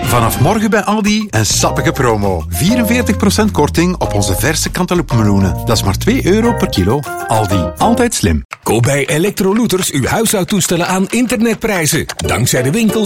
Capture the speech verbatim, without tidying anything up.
Vanaf morgen bij Aldi een sappige promo. vierenveertig procent korting op onze verse cantaloupe-meloenen. Dat is maar twee euro per kilo. Aldi, altijd slim. Koop bij Electrolooters uw huishoudtoestellen aan internetprijzen. Dankzij de winkel